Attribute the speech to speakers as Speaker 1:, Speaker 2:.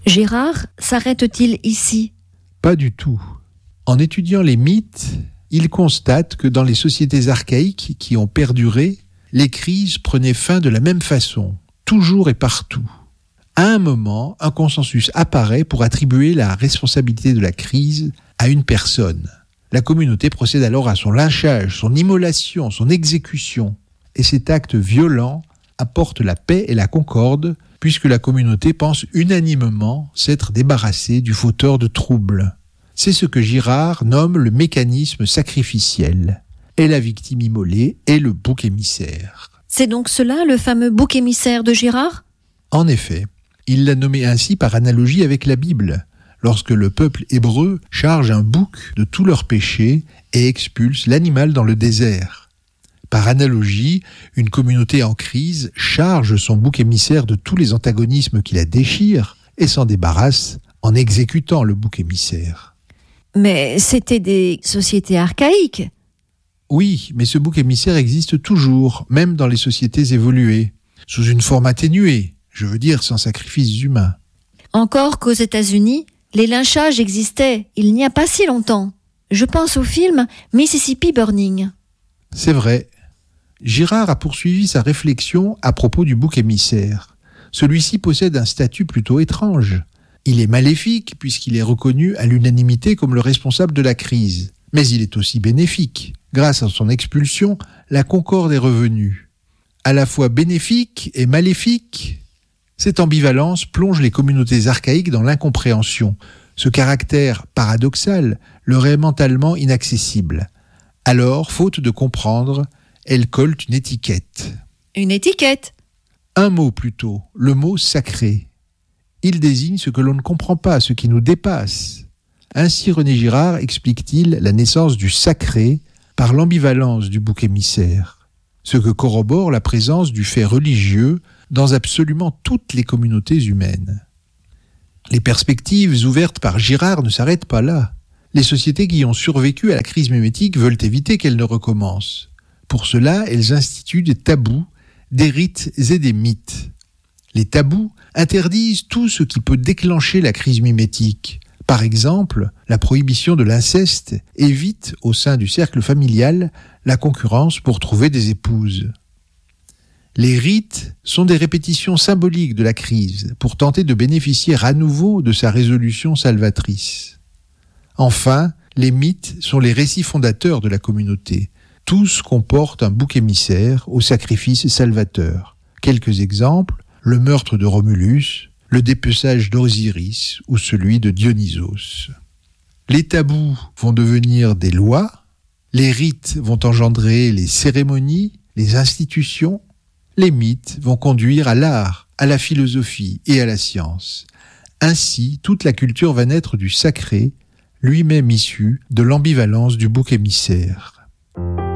Speaker 1: Girard s'arrête-t-il ici ?
Speaker 2: Pas du tout. En étudiant les mythes, il constate que dans les sociétés archaïques qui ont perduré, les crises prenaient fin de la même façon, toujours et partout. À un moment, un consensus apparaît pour attribuer la responsabilité de la crise à une personne. La communauté procède alors à son lynchage, son immolation, son exécution. Et cet acte violent apporte la paix et la concorde, puisque la communauté pense unanimement s'être débarrassée du fauteur de troubles. C'est ce que Girard nomme le mécanisme sacrificiel. Et la victime immolée est le bouc émissaire.
Speaker 1: C'est donc cela le fameux bouc émissaire de Girard ?
Speaker 2: En effet, il l'a nommé ainsi par analogie avec la Bible, lorsque le peuple hébreu charge un bouc de tous leurs péchés et expulse l'animal dans le désert. Par analogie, une communauté en crise charge son bouc émissaire de tous les antagonismes qui la déchirent et s'en débarrasse en exécutant le bouc émissaire.
Speaker 1: Mais c'était des sociétés archaïques.
Speaker 2: Oui, mais ce bouc émissaire existe toujours, même dans les sociétés évoluées, sous une forme atténuée, je veux dire sans sacrifice humain.
Speaker 1: Encore qu'aux États-Unis, les lynchages existaient il n'y a pas si longtemps. Je pense au film Mississippi Burning.
Speaker 2: C'est vrai. Girard a poursuivi sa réflexion à propos du bouc émissaire. Celui-ci possède un statut plutôt étrange. Il est maléfique puisqu'il est reconnu à l'unanimité comme le responsable de la crise. Mais il est aussi bénéfique. Grâce à son expulsion, la concorde est revenue. À la fois bénéfique et maléfique, cette ambivalence plonge les communautés archaïques dans l'incompréhension. Ce caractère paradoxal leur est mentalement inaccessible. Alors, faute de comprendre, elles collent une étiquette.
Speaker 1: Une étiquette ?
Speaker 2: Un mot plutôt, le mot sacré. Il désigne ce que l'on ne comprend pas, ce qui nous dépasse. Ainsi René Girard explique-t-il la naissance du sacré par l'ambivalence du bouc émissaire, ce que corrobore la présence du fait religieux dans absolument toutes les communautés humaines. Les perspectives ouvertes par Girard ne s'arrêtent pas là. Les sociétés qui ont survécu à la crise mimétique veulent éviter qu'elle ne recommence. Pour cela, elles instituent des tabous, des rites et des mythes. Les tabous interdisent tout ce qui peut déclencher la crise mimétique. Par exemple, la prohibition de l'inceste évite, au sein du cercle familial, la concurrence pour trouver des épouses. Les rites sont des répétitions symboliques de la crise pour tenter de bénéficier à nouveau de sa résolution salvatrice. Enfin, les mythes sont les récits fondateurs de la communauté. Tous comportent un bouc émissaire au sacrifice salvateur. Quelques exemples, le meurtre de Romulus, le dépeçage d'Osiris ou celui de Dionysos. Les tabous vont devenir des lois, les rites vont engendrer les cérémonies, les institutions, les mythes vont conduire à l'art, à la philosophie et à la science. Ainsi, toute la culture va naître du sacré, lui-même issu de l'ambivalence du bouc émissaire.